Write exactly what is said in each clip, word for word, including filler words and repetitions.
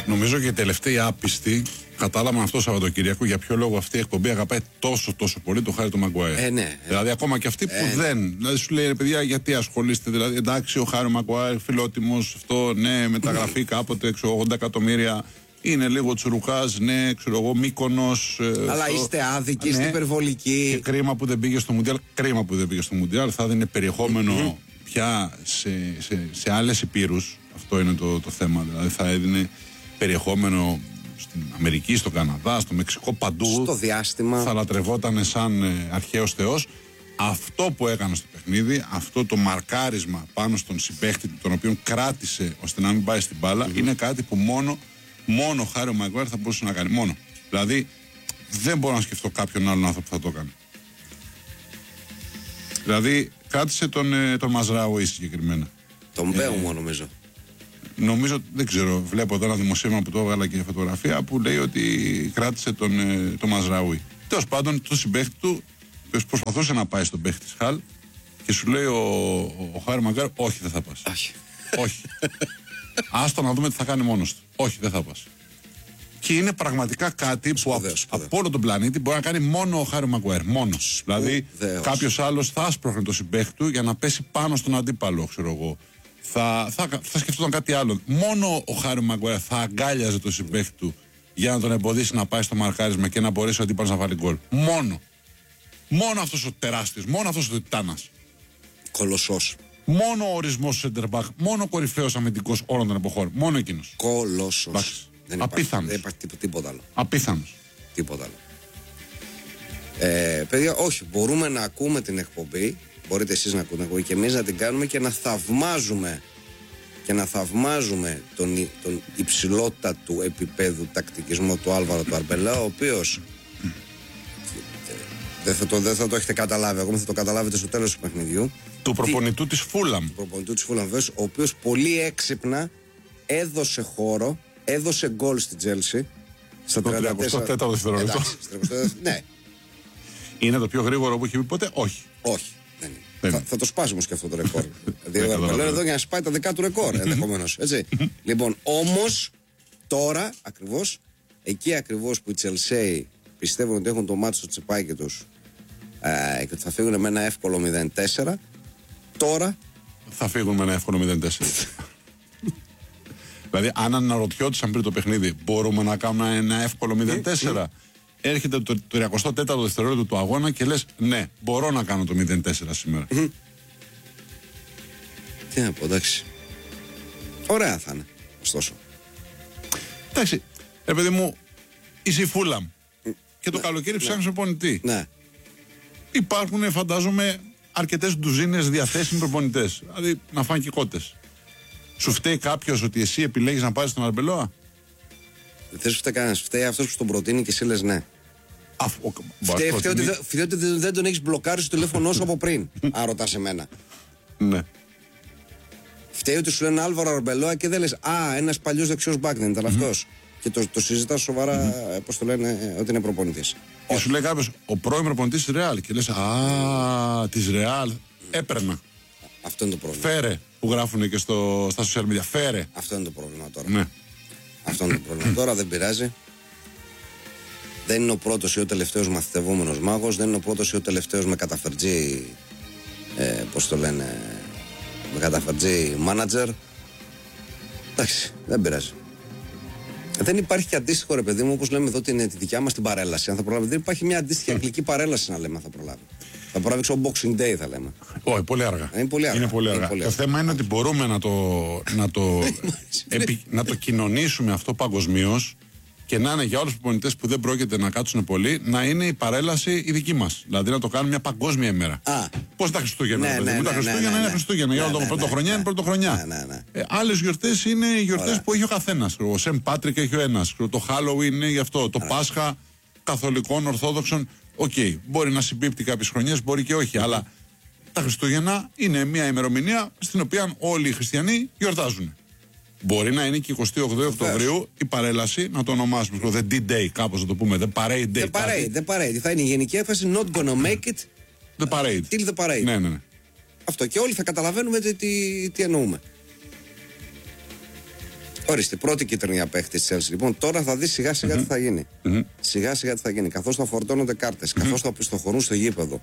Νομίζω και οι τελευταίοι άπιστοι κατάλαβαν αυτό το Σαββατοκύριακο για ποιο λόγο αυτή η εκπομπή αγαπάει τόσο τόσο πολύ το Χάρη του Μαγκουάιρ. Ε, ναι, ε. Δηλαδή, ακόμα και αυτοί που ε, δεν. Δηλαδή, σου λέει ρε παιδιά, γιατί ασχολείστε. Δηλαδή, εντάξει, ο Χάρη Μαγκουάιρ, φιλότιμος, αυτό, ναι, μεταγραφή κάποτε, ξέρω, ογδόντα εκατομμύρια. Είναι λίγο τσουρουκάς, ναι, ξέρω εγώ, Μύκονος. Αλλά στο... είστε άδικοι, ναι, είστε υπερβολικοί. Και κρίμα που δεν πήγε στο Μουντιάλ. Κρίμα που δεν πήγε στο Μουντιάλ. Θα δίνει περιεχόμενο πια σε, σε, σε άλλες υπήρους. Αυτό είναι το, το θέμα. Δηλαδή, θα έδινε περιεχόμενο στην Αμερική, στο Καναδά, στο Μεξικό, παντού. Στο διάστημα. Θα λατρευόταν σαν ε, αρχαίος θεός. Αυτό που έκανε στο παιχνίδι, αυτό το μαρκάρισμα πάνω στον συμπαίχτη του, τον οποίο κράτησε ώστε να μην πάει στην μπάλα, mm-hmm. είναι κάτι που μόνο, μόνο ο Χάρη Μαγκουάιρ θα μπορούσε να κάνει. Μόνο. Δηλαδή, δεν μπορώ να σκεφτώ κάποιον άλλον άνθρωπο που θα το έκανε. Δηλαδή, κράτησε τον, ε, τον Μαζράουι συγκεκριμένα. Τον Μπέουμο, ε, νομίζω. Νομίζω, δεν ξέρω, βλέπω εδώ ένα δημοσίευμα που το έβγαλα και φωτογραφία που λέει ότι κράτησε τον, ε, τον Μαζράουι. Τέλος πάντων, το συμπαίχτη του προσπαθούσε να πάει στον παίχτη της Χαλ και σου λέει ο, ο, ο Χάρη Μαγκουάιρ, όχι, δεν θα πας. Όχι. όχι. Άστο να δούμε τι θα κάνει μόνος του. Όχι, δεν θα πας. Και είναι πραγματικά κάτι που σπουδαίο, από, σπουδαίο. από όλο τον πλανήτη μπορεί να κάνει μόνο ο Χάρη Μαγκουάιρ. Μόνος. Δηλαδή, κάποιος άλλος θα άσπροχνε το συμπαίχτη του για να πέσει πάνω στον αντίπαλο, ξέρω εγώ. Θα, θα, θα σκεφτόταν κάτι άλλο. Μόνο ο Χάρη Μαγκουάιρ θα αγκάλιαζε το συμπαίχτη του για να τον εμποδίσει να πάει στο μαρκάρισμα και να μπορέσει ο αντίπαλος να βάλει γκολ. Μόνο. Μόνο αυτός ο τεράστιος, μόνο αυτός ο τιτάνας. Κολοσσός. Μόνο ο ορισμός του center back, μόνο ο κορυφαίος αμυντικός όλων των εποχών. Μόνο εκείνος. Κολοσσός. Δεν Απίθανος. Δεν υπάρχει τίποτα, τίποτα άλλο. Απίθανος. Τίποτα άλλο. Ε, παιδιά, όχι, μπορούμε να ακούμε την εκπομπή. Μπορείτε εσείς να ακούτε την εκπομπή και εμείς να την κάνουμε και να θαυμάζουμε και να θαυμάζουμε τον, τον υψηλότητα του επίπεδου τακτικισμό του Άλβαρο του Αρμπελά, ο οποίος δεν θα, το, δεν θα το έχετε καταλάβει ακόμα, θα το καταλάβετε στο τέλος του παιχνιδιού. Του προπονητού της Φούλαμ. Του προπονητού της Φούλαμ, ο οποίος πολύ έξυπνα έδωσε χώρο, έδωσε γκολ στην Τζέλσι στα τριακοστό τέταρτο δευτερόλεπτο. Ναι. Είναι το πιο γρήγορο που έχει πει ποτέ? Όχι. Όχι. Δεν είναι. Δεν θα, θα το σπάσει όμως και αυτό το ρεκόρ. Δηλαδή, λέω εδώ για να σπάει τα δικά του ρεκόρ ενδεχομένως. Λοιπόν, όμως τώρα ακριβώς, εκεί ακριβώς που οι Τσελσέοι πιστεύουν ότι έχουν το μάτι στο τσεπάκι τους ε, και ότι θα φύγουν με ένα εύκολο μηδέν τέσσερα, τώρα θα φύγουν με ένα εύκολο μηδέν τέσσερα. Δηλαδή, αν αναρωτιόντουσαν πριν το παιχνίδι, μπορούμε να κάνουμε ένα εύκολο μηδέν τέσσερα. Έρχεται το τριακοστό τέταρτο δευτερόλεπτο του αγώνα και λες, ναι, μπορώ να κάνω το μηδέν τέσσερα σήμερα. Mm. Τι να πω, εντάξει. Ωραία θα είναι, ωστόσο. Εντάξει, ρε παιδί μου, είσαι η Φούλαμ. Mm. Και το ναι, καλοκαίρι ψάχνεις προπονητή. Ναι. Υπάρχουν, φαντάζομαι, αρκετές ντουζίνες διαθέσιμοι προπονητές. Δηλαδή, να φάνε και κότες. Σου φταίει κάποιος ότι εσύ επιλέγεις να πάρεις τον Αρμπελόα? Δεν θες φταίει κανένας. Φταίει αυτός που τον προτείνει και εσύ λες ναι. Αφ, ο, φταίει φταίει ότι, φταίει ότι δεν τον έχεις μπλοκάρει στο τηλέφωνο όσο από πριν. Αν ρωτάς εμένα. Ναι. Φταίει ότι σου λένε Άλβαρο Αρμπελόα και δεν λες α, ένας παλιός δεξιός μπακ δεν ήταν αυτός. Και το, το συζητάς σοβαρά, mm-hmm. πώς το λένε, ότι είναι προπονητής. Και σου λέει κάποιος, ο πρώην προπονητής της Ρεάλ. Και λες, α, της Ρεάλ. Έπαιρνα. Αυτό είναι το πρόβλημα. Φέρε, που γράφουν και στο, στα social media. Φέρε. Αυτό είναι το πρόβλημα τώρα. Ναι. Αυτό είναι το πρόβλημα. Τώρα δεν πειράζει. Δεν είναι ο πρώτος ή ο τελευταίος μαθητευόμενος μάγος. Δεν είναι ο πρώτος ή ο τελευταίος με καταφερτζή. Ε, πώς το λένε. Με καταφερτζή μάνατζερ. Εντάξει, δεν πειράζει. Δεν υπάρχει και αντίστοιχο, ρε παιδί μου, όπως λέμε εδώ την, τη δικιά μας την παρέλαση. Αν θα προλάβει, δεν υπάρχει μια αντίστοιχη αγγλική παρέλαση να λέμε, αν θα προλάβει. Θα προλάβει ο Boxing Day, θα λέμε. Όχι, πολύ αργά. Είναι πολύ αργά. Είναι πολύ αργά. Είναι πολύ αργά. Το θέμα είναι ότι μπορούμε να το, να το, επι, να το κοινωνήσουμε αυτό παγκοσμίως και να είναι για όλους τους προπονητές που δεν πρόκειται να κάτσουν πολύ, να είναι η παρέλαση η δική μας. Δηλαδή να το κάνουμε μια παγκόσμια ημέρα. Πώς τα Χριστούγεννα. Ναι, ναι, ναι, τα Χριστούγεννα ναι, ναι, είναι Χριστούγεννα. Ναι, για όλη ναι, την πρωτοχρονιά ναι, είναι πρωτοχρονιά. Ναι, ναι, ναι. Ε, άλλες γιορτές είναι οι γιορτές που έχει ο καθένας. Ο Σεμ Πάτρικ έχει ο ένας. Το Halloween είναι γι' αυτό. Το Πάσχα καθολικών, ορθόδοξων. Οκ, okay, μπορεί να συμπίπτει κάποιες χρονιές, μπορεί και όχι. Mm-hmm. Αλλά τα Χριστούγεννα είναι μια ημερομηνία στην οποία όλοι οι χριστιανοί γιορτάζουν. Μπορεί να είναι και εικοστή ογδόη Οκτωβρίου η παρέλαση, να το ονομάσουμε. The D-Day, κάπως να το πούμε. The Parade Day. The Parade, the parade. Θα είναι η γενική έφαση. Not gonna make it. The Parade. Till the Parade. Ναι, ναι, ναι. Αυτό. Και όλοι θα καταλαβαίνουμε τι, τι, τι εννοούμε. Ορίστε, πρώτη κίτρινη απέχτη τη Chelsea. Λοιπόν, τώρα θα δει σιγά σιγά mm-hmm. τι θα γίνει. Mm-hmm. Σιγά σιγά τι θα γίνει. Καθώς θα φορτώνονται κάρτες, mm-hmm. καθώς θα οπισθοχωρούν στο γήπεδο.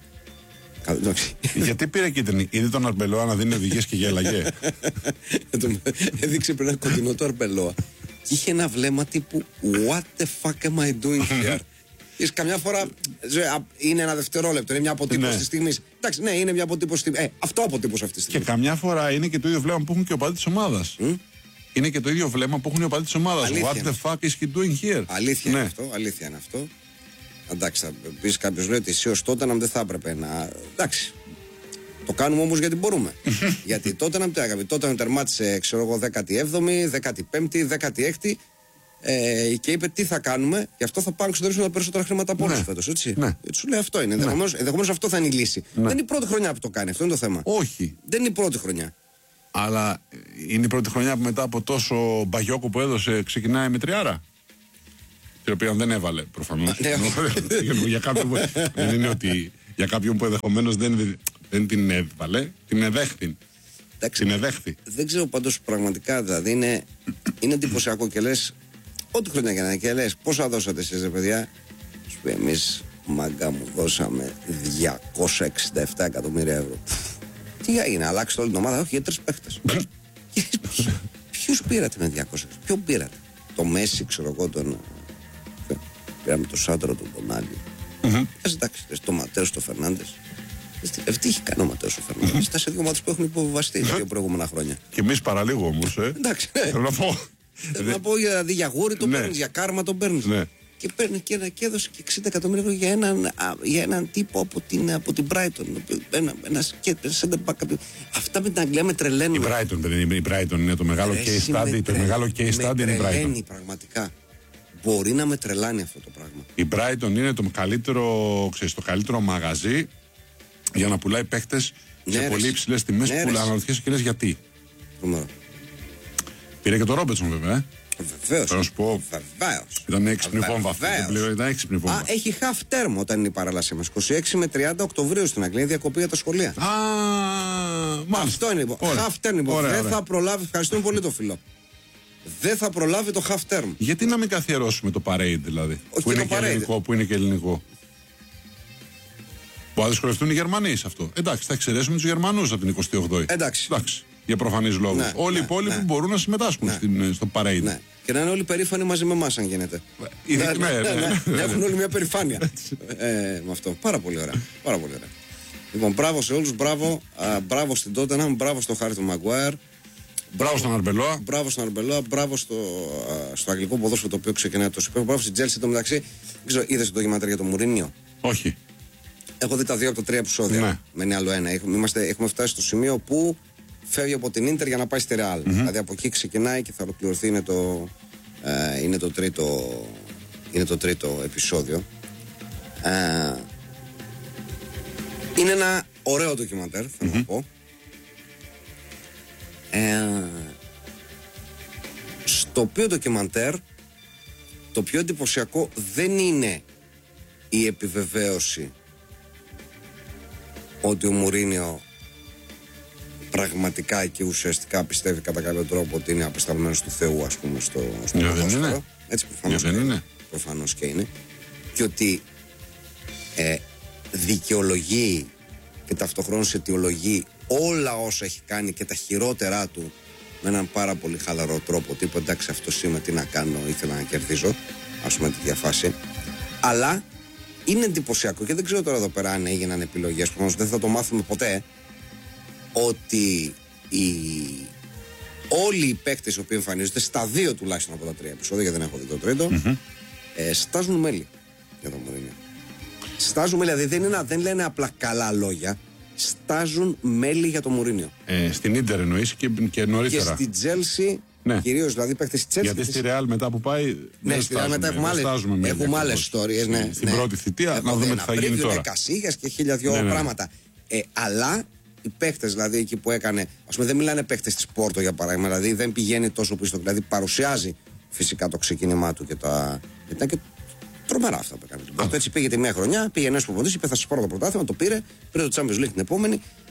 Γιατί πήρε κίτρινη, είδε τον Αρμπελόα να δίνει οδηγίες και γέλαγε. Έδειξε πριν ένα κοντινό του Αρμπελόα και είχε ένα βλέμμα τύπου What the fuck am I doing here? Εις καμιά φορά είναι ένα δευτερόλεπτο, είναι μια αποτύπωση τη στιγμή. Εντάξει, ναι, είναι μια αποτύπωση. Ε, αυτό αποτύπωσε αυτή τη στιγμή. Και καμιά φορά είναι και το ίδιο βλέμμα που έχουν και ο παδί τη ομάδα. Mm? Είναι και το ίδιο βλέμμα που έχουν οι οπαδοί τη ομάδα. What the fuck is he doing here? Αλήθεια, ναι. είναι αυτό, αλήθεια είναι αυτό. Εντάξει, θα πει κάποιο λέει ότι εσύ ω τότε να δεν θα έπρεπε να. Εντάξει. Το κάνουμε όμως γιατί μπορούμε. Γιατί τότε να μην το τότε να τερμάτισε, ξέρω εγώ, δέκατη έβδομη, δέκατη πέμπτη, δέκατη έκτη ε, και είπε τι θα κάνουμε, γι' αυτό θα πάνε ξεδρέψουν τα περισσότερα χρήματα από όλους ναι. φέτος. Έτσι. Ναι. Γιατί σου λέει αυτό είναι. Ναι. Ενδεχομένως αυτό θα είναι η λύση. Ναι. Δεν είναι η πρώτη χρονιά που το κάνει, αυτό είναι το θέμα. Όχι. Δεν είναι η πρώτη χρονιά. Αλλά είναι η πρώτη χρονιά που μετά από τόσο μπαγιόκο που έδωσε ξεκινάει με τριάρα. Την οποία δεν έβαλε προφανώς. Για κάποιον δεν είναι ότι για κάποιον που ενδεχομένως δεν, δεν την έβαλε, την εδέχθη. Την εδέχθη. Δεν ξέρω πάντως πραγματικά, δηλαδή είναι, είναι εντυπωσιακό και λες, ό,τι χρονιά και να είναι, και λες πόσα δώσατε εσείς ρε παιδιά. Σου πει εμείς μάγκα μου δώσαμε διακόσια εξήντα επτά εκατομμύρια ευρώ. Τι έγινε, αλλάξτε όλη την ομάδα, όχι για τρεις παίχτες. Ποιους πήρατε με διακόσια, ποιον πήρατε? Το Μέση, ξέρω εγώ, τον. Πήραμε το Σάντρο, τον Τονάλι. Mm-hmm. Εντάξει, το Ματέο, τον Φερνάντες. Τι έχει κάνει ο Ματέο ο Φερνάντες? Ήταν σε δύο ομάδες που έχουν υποβιβαστεί τα δύο προηγούμενα χρόνια. Και εμείς παραλίγο όμως, ε. Εντάξει, ναι. Θέλω να πω. Θέλω να πω, δηλαδή για γούρι τον παίρνεις, για κάρμα τον παίρνεις. Και παίρνει και, ένα, και έδωσε και εξήντα εκατομμύρια ευρώ για έναν, για έναν τύπο από την, από την Brighton. Ένα, ένα center back. Αυτά με την Αγγλία με τρελαίνουν. Η Brighton δεν είναι, η Brighton είναι το μεγάλο case study. Το μεγάλο case study είναι η Brighton. Τρελαίνει πραγματικά. Μπορεί να με τρελάνει αυτό το πράγμα. Η Brighton είναι το καλύτερο, ξέρεις, το καλύτερο μαγαζί για να πουλάει παίχτες ναι, σε πολύ υψηλές τιμές ναι, που αναρωτιέσαι και λες γιατί. Τρομερό. Πήρε και το Ρόμπερτσον βέβαια. Ε. Βεβαίως. Θα σου πω. Βεβαίως. Ήταν έξυπνη βόμβα. Ήταν έξυπνη βόμβα. Α, έχει half term όταν είναι η παρέλαση μας. είκοσι έξι με τριάντα Οκτωβρίου στην Αγγλία, διακοπή για τα σχολεία. Α, μάλιστα. Αυτό είναι λοιπόν. Ωραία. Half term λοιπόν. Ωραία, Δεν ωραία. θα προλάβει. Ευχαριστούμε πολύ το φίλο. Δεν θα προλάβει το half term. Γιατί να μην καθιερώσουμε το parade δηλαδή? Όχι που, είναι το και ελληνικό, που είναι και ελληνικό. Που θα δυσκολευτούν οι Γερμανοί σε αυτό. Εντάξει, θα εξαιρέσουμε τους Γερμανούς από την εικοστή όγδοη. Εντάξει. Εντάξει. Για προφανείς λόγους. Ναι, όλοι ναι, οι υπόλοιποι ναι. μπορούν να συμμετάσχουν ναι. στην, στο parade. Ναι. Και να είναι όλοι περήφανοι μαζί με εμάς, αν γίνεται. Ναι, ναι, ναι, ναι, ναι, ναι. Να έχουν όλοι μια περηφάνεια. ε, με αυτό. Πάρα πολύ ωραία. Πάρα πολύ ωραία. Λοιπόν, μπράβο σε όλους. Μπράβο, α, μπράβο στην Τότεναμ. Μπράβο στο Χάρη του Μαγκουάιρ. Μπράβο στον Αρμπελόα. Μπράβο στον Αρμπελόα. Μπράβο στο, α, στο αγγλικό ποδόσφαιρο το οποίο ξεκινάει το Super. Μπράβο στην Chelsea. Το μεταξύ, είδες το ντοκιμαντέρ για τον Μουρίνιο? Όχι. Έχω δει τα δύο από τα τρία επεισόδια. Ναι. Με ένα άλλο ένα. Έχουμε, είμαστε, έχουμε φτάσει στο σημείο που φεύγει από την Ίντερ για να πάει στη Ρεάλ. Mm-hmm. Δηλαδή από εκεί ξεκινάει και θα ολοκληρωθεί. Είναι το, ε, είναι το, τρίτο, είναι το τρίτο επεισόδιο. Ε, είναι ένα ωραίο ντοκιμαντέρ, θέλω mm-hmm. να πω. Ε, στο οποίο ντοκιμαντέρ το πιο εντυπωσιακό δεν είναι η επιβεβαίωση ότι ο Μουρίνιο πραγματικά και ουσιαστικά πιστεύει κατά κάποιο τρόπο ότι είναι απεσταλμένος του Θεού, ας πούμε, στο, στο ποδόσφαιρο. Έτσι προφανώς, δεν είναι. προφανώς και είναι. Και ότι ε, δικαιολογεί και ταυτοχρόνως αιτιολογεί όλα όσα έχει κάνει και τα χειρότερά του με έναν πάρα πολύ χαλαρό τρόπο. Τύπου εντάξει, αυτό είμαι, τι να κάνω, ήθελα να κερδίζω, ας πούμε, τη διαφάση. Αλλά είναι εντυπωσιακό και δεν ξέρω τώρα εδώ πέρα αν έγιναν επιλογές, προφανώς δεν θα το μάθουμε ποτέ, ότι οι... όλοι οι παίκτες οι οποίοι εμφανίζονται στα δύο τουλάχιστον από τα τρία επεισόδια, γιατί δεν έχω δει το τρίτο, mm-hmm. ε, στάζουν μέλη για τον Μουρίνιο. Στάζουν μέλη, δηλαδή δεν, είναι, δεν λένε απλά καλά λόγια, στάζουν μέλη για τον Μουρίνιο. Ε, στην Ίντερ εννοείς και, και νωρίτερα. Και στην Chelsea, ναι. Κυρίως δηλαδή παίκτες της Chelsea. Γιατί στη Real μετά που πάει. Ναι, στη Real μετά έχουμε άλλες, έχουμε άλλες ιστορίες. Ναι, στην ναι. πρώτη θητεία, έχουμε να δούμε τι θα γίνει τώρα. Είναι Κασίγιας και χίλια δυο ναι, ναι. πράγματα. Ε, αλλά οι παίκτες δηλαδή εκεί που έκανε. Ας πούμε, δεν μιλάνε παίκτες της Πόρτο για παράδειγμα. Δηλαδή δεν πηγαίνει τόσο πίσω. Δηλαδή παρουσιάζει φυσικά το ξεκίνημά του και τα. Ήταν και τρομερά αυτά που έκανε. Oh. Έτσι πήγε τη μία χρονιά, πήγε ένας προπονητής, είπε θα σας πάρω το πρωτάθλημα, το πήρε, πήρε το Champions League την επόμενη.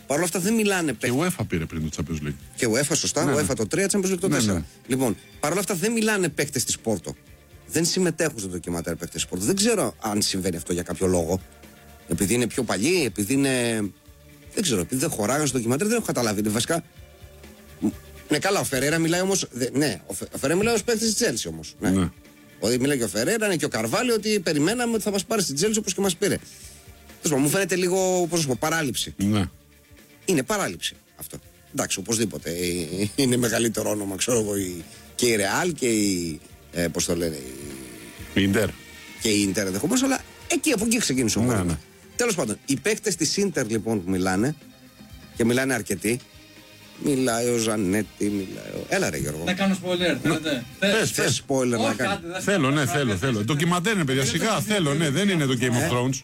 Παρ' όλα αυτά δεν μιλάνε παίκτες. Και UEFA πήρε πριν το Champions League. Και UEFA, σωστά. Ναι, UEFA ναι. το τρία, Champions League το τέσσερα. Ναι, ναι. Λοιπόν, παρ' όλα αυτά δεν μιλάνε παίκτες της Πόρτο. Δεν συμμετέχουν στο ντοκιματέρ παίκτες της Πόρτο. Δεν ξέρω αν συμβαίνει αυτό για κάποιο λόγο. Επειδή είναι πιο παλιοί, επειδή είναι. Δεν ξέρω, επειδή δεν χωράγαν στο ντοκιματέρ, δεν έχω καταλάβει. Βασικά. Ναι, καλά, ο Φεραίρα μιλάει όμως. Ναι, ο Φεραίρα μιλάει ως παίκτης της Τσέλσι όμως. Ναι. Ναι. Ότι μιλάει και ο Φεραίρα, είναι και ο Καρβάλιο, ότι περιμέναμε ότι θα μας πάρει στην Τσέλσι όπως και μας πήρε. Μου φαίνεται λίγο, πώς να πω, παράληψη. Ναι. Είναι παράληψη αυτό. Εντάξει, οπωσδήποτε. Είναι μεγαλύτερο όνομα, ξέρω εγώ, και η Ρεάλ και η. Ε, πώς το λένε. Η Ίντερ. Και η Ίντερ ενδεχομένως, αλλά εκεί από εκεί ξεκίνησε ο ναι, ναι. Τέλος πάντων, οι παίκτες της Ίντερ λοιπόν που μιλάνε και μιλάνε αρκετοί. Μιλάει ο Ζανέτη, μιλάει ο. Έλα ρε Γιώργο. Να κάνω spoiler, θέλετε. Πες, πες spoiler να κάνει. Θέλω, ναι, θέλω, θέλω. Ντοκιματέρ είναι, παιδιά, σιγά, θέλω, ναι, δεν είναι το Game of Thrones.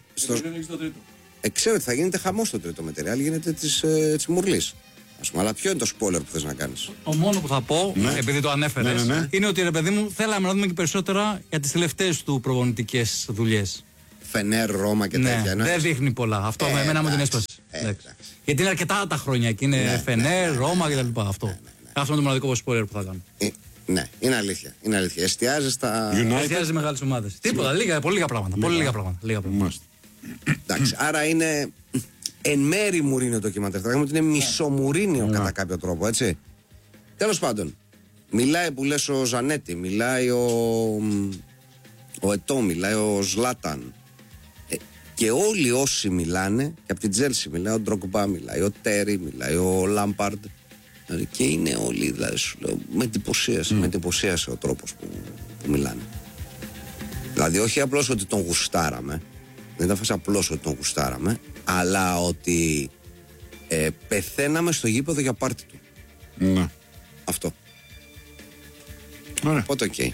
Ε, ξέρω ότι θα γίνεται χαμός στο τρίτο μετεριάλ, γίνεται της, ε, της Μουρλής. Ας πούμε, αλλά ποιο είναι το spoiler που θες να κάνεις? Το μόνο που θα πω, ναι. επειδή το ανέφερες, ναι, ναι, ναι. είναι ότι ρε παιδί μου θέλαμε να δούμε και περισσότερα για τις τελευταίες του προπονητικές δουλειές. Φενέρ, Ρώμα και ναι, τέτοια. Ναι, δεν δείχνει πολλά. Αυτό ε, με εμένα μου την έσπασε. Ε, Γιατί είναι αρκετά τα χρόνια εκεί. Είναι ναι, Φενέρ, ναι, Ρώμα κτλ. Αυτό. Ναι, ναι, ναι. Αυτό είναι το μοναδικό spoiler που θα κάνω. Ε, ναι, είναι αλήθεια. Είναι αλήθεια. Εστιάζει στα. Εστιάζει μεγάλες ομάδες. Τίποτα, λίγα, πολύ λίγα πράγματα. Πολύ λίγα πράγματα. Λίγα πράγματα. Εντάξει, άρα είναι εν μέρη Μουρίνιο το ντοκιμαντέρ. Θα λέγαμε ότι είναι μισομουρίνιο κατά κάποιο τρόπο, έτσι. Τέλος πάντων, μιλάει που λες ο Ζανέτη, μιλάει ο, ο Ετώ, μιλάει ο Ζλάταν. Ε, και όλοι όσοι μιλάνε, και από την Τζέλσι μιλάει ο Ντρογκμπά, μιλάει ο Τέρι, μιλάει ο Λάμπαρντ. Δηλαδή, και είναι όλοι, δηλαδή, σου λέω, με εντυπωσίασε, mm. με εντυπωσίασε ο τρόπος που, που μιλάνε. Δηλαδή, όχι απλώς ότι τον γουστάραμε, δεν ήταν φάση απλώς ότι τον γουστάραμε, αλλά ότι ε, πεθαίναμε στο γήπεδο για πάρτι του. Ναι. Αυτό. Ωραία. Οπότε οκ. Okay.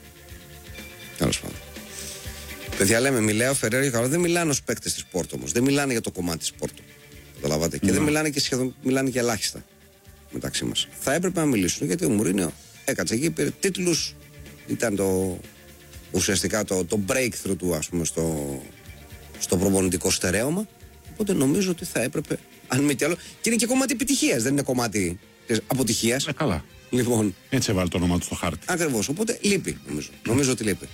Τέλος πάντων. Παιδιά, λέμε, μιλάει ο Φεραίρα για καλό. Δεν μιλάνε ως παίκτες της Πόρτο όμως. Δεν μιλάνε για το κομμάτι της Πόρτο. Καταλαβαίνετε. Mm. Και δεν μιλάνε και σχεδόν, μιλάνε και ελάχιστα μεταξύ μας. Θα έπρεπε να μιλήσουν γιατί ο Μουρίνιο έκατσε εκεί, πήρε τίτλους. Ήταν το, ουσιαστικά το, το breakthrough του, ας πούμε, στο, στο προπονητικό στερέωμα. Οπότε νομίζω ότι θα έπρεπε, αν μη τι άλλο. Και είναι και κομμάτι επιτυχίας, δεν είναι κομμάτι αποτυχίας. Ε, καλά. Λοιπόν, έτσι έβαλε το όνομα του στο χάρτη. Ακριβώς. Οπότε λείπει, νομίζω. Νομίζω ότι λείπει.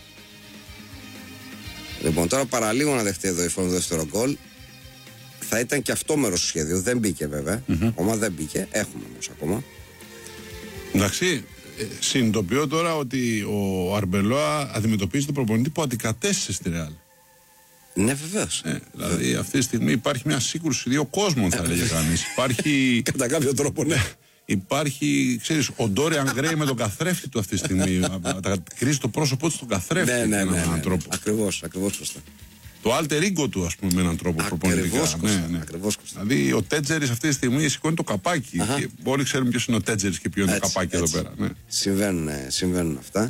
Λοιπόν, τώρα παραλίγο να δεχτεί εδώ η Φόρμα το δεύτερο γκολ. Θα ήταν και αυτό μέρος του σχέδιου. Δεν μπήκε βέβαια. Mm-hmm. Ακόμα δεν μπήκε. Έχουμε όμως ακόμα. Εντάξει. Ε, συνειδητοποιώ τώρα ότι ο Αρμπελόα αντιμετωπίζει τον προπονητή που αντικατέστησε στη Ρεάλ. Ναι, βεβαίως. Ε, δηλαδή αυτή τη στιγμή υπάρχει μια σύγκρουση δύο κόσμων, θα έλεγε κανείς. Υπάρχει. Κατά κάποιο τρόπο, ναι. Υπάρχει, ξέρεις, ο Ντόριαν Γκρέι με τον καθρέφτη του αυτή τη στιγμή. Κρίζει το πρόσωπό του στον καθρέφτη. Ναι, ναι, ναι. ναι, ναι. Ακριβώς, ακριβώς σωστά. Το alter ego του, ας πούμε, με έναν τρόπο προπονητικά. Ναι, ναι. Ακριβώς, δηλαδή, ο Τέτζερης αυτή τη στιγμή σηκώνει το καπάκι. Και όλοι ξέρουμε ποιος είναι ο Τέτζερης και ποιο είναι έτσι, το καπάκι έτσι. Εδώ πέρα. Ναι. Συμβαίνουν, συμβαίνουν αυτά.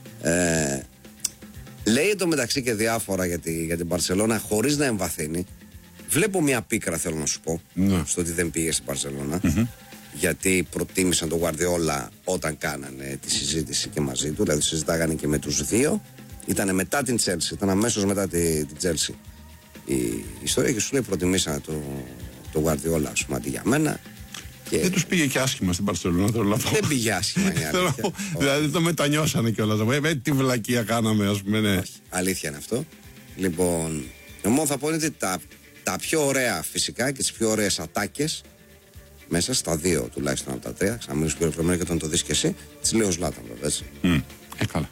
Ε, λέει εντωμεταξύ και διάφορα για, τη, για την Μπαρσελόνα χωρίς να εμβαθύνει. Βλέπω μια πίκρα, θέλω να σου πω, ναι. στο ότι δεν πήγε στην Μπαρσελόνα. Mm-hmm. Γιατί προτίμησαν τον Γουαρδιόλα όταν κάνανε τη συζήτηση και μαζί του. Δηλαδή συζητάγανε και με τους δύο. Ήτανε μετά την Τσέλσι, ήταν αμέσως μετά την Τσέλσι η ιστορία και σου λέει προτιμήσανε τον το Γουαρδιόλα, ας πούμε, αντί για μένα. Και... Δεν τους πήγε και άσχημα στην Μπαρσελόνα, θέλω να πω. Δεν πήγε άσχημα, είναι αλήθεια. Δηλαδή το μετανιώσανε κιόλας. Με τι βλακεία κάναμε, ας πούμε, ναι. Όχι, αλήθεια είναι αυτό. Λοιπόν, εγώ θα πω ότι τα, τα πιο ωραία φυσικά και τις πιο ωραίες ατάκες μέσα στα δύο τουλάχιστον από τα τρία, ξαναμιλήσω πιο προηγούμενο και όταν το δεις και εσύ, τις λέει ο Ζλάταν, βέβαια, έτσι. Mm. Ε, καλά.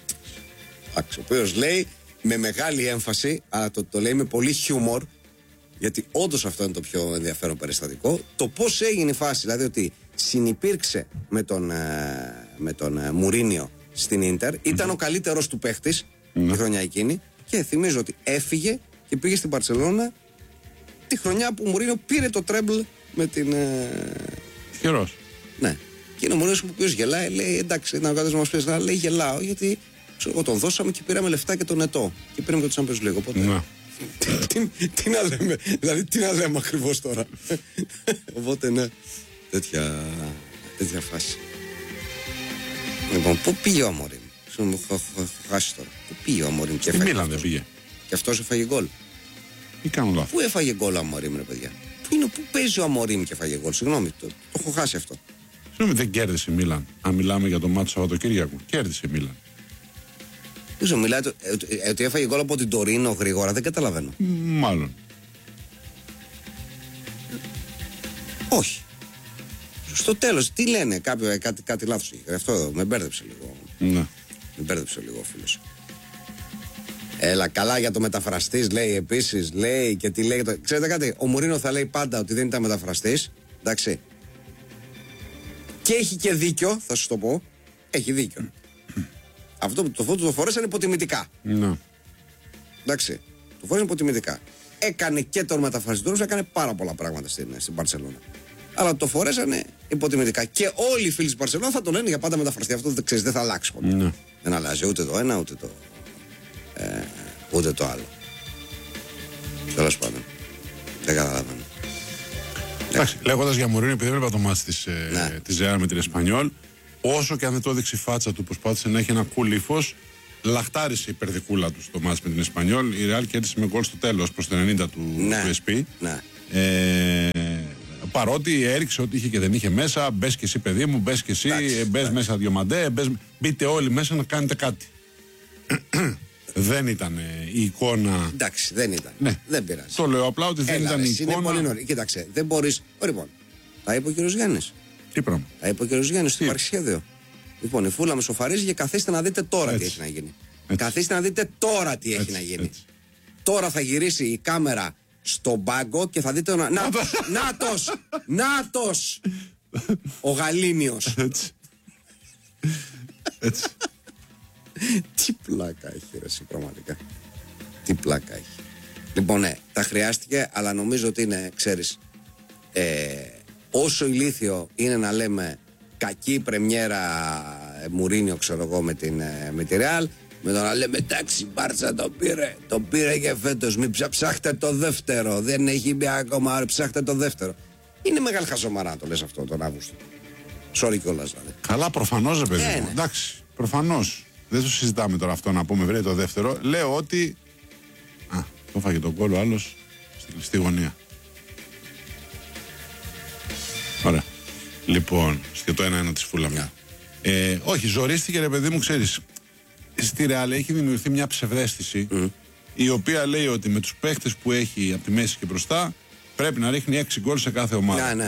Ο οποίος λέει με μεγάλη έμφαση, αλλά το, το λέει με πολύ χιούμορ, γιατί όντως αυτό είναι το πιο ενδιαφέρον περιστατικό, το πώς έγινε η φάση, δηλαδή ότι συνυπήρξε με τον, ε, με τον ε, Μουρίνιο στην Ίντερ, ήταν mm-hmm. ο καλύτερος του παίχτης mm-hmm. τη χρονιά εκείνη και θυμίζω ότι έφυγε και πήγε στην Μπαρσελόνα τη χρονιά που ο Μουρίνιο πήρε το τρέμπλ με την... Ε... Χειρός. Ναι. Και είναι ο Μουρίνιος που οποίος γελάει, λέει εντάξει, ήταν ο κάτω μας πες, λέει γελάω γιατί ξέρω, τον δώσαμε και πήραμε λεφτά και τον Ετώ και πήραμε και τον Champions League, οπότε... Ναι. τι, τι να λέμε, δηλαδή τι να λέμε ακριβώς τώρα. Οπότε ναι, τέτοια, τέτοια φάση. Λοιπόν, πού πήγε ο Αμόριμ? Μου έχω χάσει τώρα. Πού πήγε ο Αμόριμ και έφαγε? Μίλαν δεν πήγε. Και αυτός έφαγε γκολ. Ή κάνω λάθος? Πού έφαγε γκολ ο Αμόριμ, ρε παιδιά? Πού, είναι, πού παίζει ο Αμορίμ και φάγε γκολ? Συγγνώμη, το, το έχω χάσει αυτό. Συγγνώμη, δεν κέρδισε η Μίλαν. Αν μιλάμε για το μάτι του Σαββατοκύριακου, κέρδισε η Μίλαν. Ίσως μιλάτε ότι, ότι έφαγε γκολ από την Τωρίνο γρήγορα, δεν καταλαβαίνω. Μάλλον. Όχι. Στο τέλος, τι λένε, κάποιο, κάτι, κάτι λάθος είχε. Αυτό εδώ, με μπέρδεψε λίγο. Ναι. Με μπέρδεψε λίγο ο φίλος. Έλα, καλά για το μεταφραστής, λέει επίσης, λέει και τι λέει. Το... Ξέρετε κάτι, ο Μουρίνο θα λέει πάντα ότι δεν ήταν μεταφραστής. Εντάξει. Και έχει και δίκιο, θα σου το πω. Έχει δίκιο. Αυτό το φώτο το φορέσανε υποτιμητικά. Ναι. Εντάξει. Το φορέσανε υποτιμητικά. Έκανε και τον μεταφραστή του, έκανε πάρα πολλά πράγματα στην, στην Μπαρσελόνα. Αλλά το φορέσανε υποτιμητικά. Και όλοι οι φίλοι της Μπαρσελόνα θα τον λένε για πάντα μεταφραστή. Αυτό δεν ξέρεις, δεν θα αλλάξει ποτέ. Ναι. Δεν αλλάζει ούτε το ένα ούτε το, ε, ούτε το άλλο. Τέλος πάντων. Δεν καταλαβαίνω. Εντάξει, λέγοντας για Μουρίνο, επειδή έβλεπα το μάτς της, ναι. ε, της Ρεάλ με την Εσπανιόλ, όσο και αν δεν το έδειξε η φάτσα του, προσπάθησε να έχει ένα cool ύφος, λαχτάρισε η περδικούλα του στο μάτς με την Εσπανιόλ. Η Ρεάλ κέρδισε με γκολ στο τέλος προς το ενενήντα του, ναι. του ες πι. Ναι. Ε, παρότι έριξε ότι είχε και δεν είχε μέσα, μπες και εσύ παιδί μου, μπες και εσύ, μπες μέσα διομαντέ, μπες, μπείτε όλοι μέσα να κάνετε κάτι. Δεν ήταν η εικόνα. Εντάξει, δεν ήταν. Ναι. Δεν πειράζει. Το λέω απλά ότι δεν Έλα, ήταν η είναι εικόνα. πολύ νωρί. Κοίταξε, δεν μπορείς. Λοιπόν, τα είπε ο κύριος Γιάννης. Τι πράγμα. Τα είπε ο κύριος Γιάννης, το υπάρχει σχέδιο. Λοιπόν, η Φούλα με σοφαρίζει και καθίστε να δείτε τώρα Έτσι. τι έχει να γίνει. Έτσι. Καθίστε να δείτε τώρα τι έχει Έτσι, να γίνει. έτσι. Τώρα θα γυρίσει η κάμερα στον πάγκο και θα δείτε. Να... Να... Νάτος! Νάτος! Ο Γαλήνιος. Έτσι. Έτσι. Τι πλάκα έχει, ρε, εσύ, πραγματικά. Τι πλάκα έχει. Λοιπόν, ναι, τα χρειάστηκε, αλλά νομίζω ότι είναι, ξέρεις, ε, όσο ηλίθιο είναι να λέμε κακή πρεμιέρα ε, Μουρίνιο, ξέρω εγώ, με, την, ε, με τη Ρεάλ, με το να λέμε εντάξει, Μπάρτσα το πήρε, το πήρε και φέτος, μην ψα, ψάχτε το δεύτερο, δεν έχει μπει ακόμα, ψάχτε το δεύτερο. Είναι μεγάλη χαζομαρά το λες αυτό τον Αύγουστο. Sorry κιόλας, δηλαδή. Καλά, προφανώς, ρε παιδί Ε, μου. ναι. Εντάξει, προφανώς. Δεν το συζητάμε τώρα αυτό να πούμε, βρε το δεύτερο. Λέω ότι. Α, το φάγε τον κόλλο άλλος στη, στη γωνία. Ωραία. Λοιπόν, και το ένα-ένα της Φούλα. Yeah. Ε, όχι, ζορίστηκε, ρε παιδί μου, ξέρεις. Στη Ρεάλ έχει δημιουργηθεί μια ψευδαίσθηση mm. η οποία λέει ότι με τους παίχτες που έχει από τη μέση και μπροστά πρέπει να ρίχνει έξι γκολ σε κάθε ομάδα. Ναι, ναι.